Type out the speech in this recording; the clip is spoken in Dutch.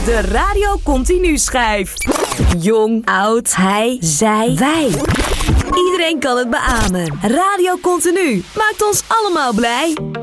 De Radio Continu schijf. Jong, oud, hij, zij, wij. Iedereen kan het beamen. Radio Continu maakt ons allemaal blij.